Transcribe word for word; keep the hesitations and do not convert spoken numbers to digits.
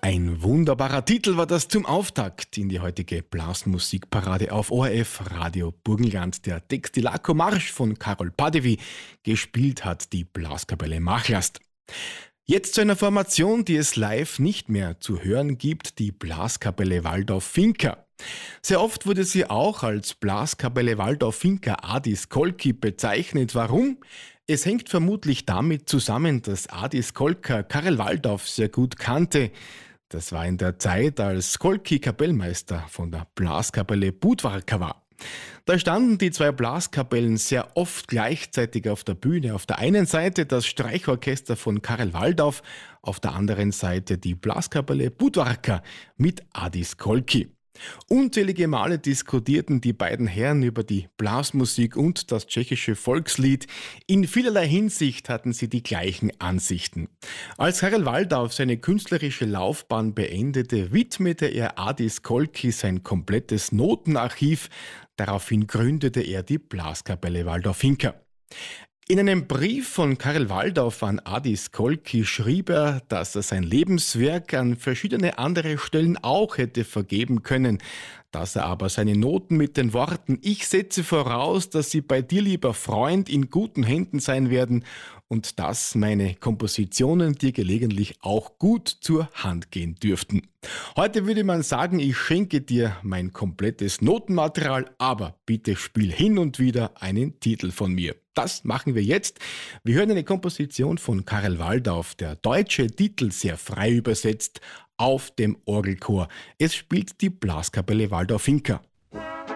Ein wunderbarer Titel war das zum Auftakt in die heutige Blasmusikparade auf O R F Radio Burgenland. Der Textilaco Marsch von Karol Padevi, gespielt hat die Blaskapelle Machlast. Jetzt zu einer Formation, die es live nicht mehr zu hören gibt, die Blaskapelle Waldau-Finca. Sehr oft wurde sie auch als Blaskapelle Waldau-Finca Adis Kolki bezeichnet. Warum? Es hängt vermutlich damit zusammen, dass Adis Kolka Karel Waldauf sehr gut kannte. Das war in der Zeit, als Kolki Kapellmeister von der Blaskapelle Budvarka war. Da standen die zwei Blaskapellen sehr oft gleichzeitig auf der Bühne. Auf der einen Seite das Streichorchester von Karel Waldauf, auf der anderen Seite die Blaskapelle Budvarka mit Adis Kolki. Unzählige Male diskutierten die beiden Herren über die Blasmusik und das tschechische Volkslied. In vielerlei Hinsicht hatten sie die gleichen Ansichten. Als Karel Waldauf seine künstlerische Laufbahn beendete, widmete er Adis Kolki sein komplettes Notenarchiv. Daraufhin gründete er die Blaskapelle Waldau-Finca. In einem Brief von Karel Waldauf an Adis Kolki schrieb er, dass er sein Lebenswerk an verschiedene andere Stellen auch hätte vergeben können, dass er aber seine Noten mit den Worten „Ich setze voraus, dass sie bei dir, lieber Freund, in guten Händen sein werden und dass meine Kompositionen dir gelegentlich auch gut zur Hand gehen dürften." Heute würde man sagen, ich schenke dir mein komplettes Notenmaterial, aber bitte spiel hin und wieder einen Titel von mir. Das machen wir jetzt. Wir hören eine Komposition von Karel Waldauf, der deutsche Titel sehr frei übersetzt, auf dem Orgelchor. Es spielt die Blaskapelle Waldau-Finca.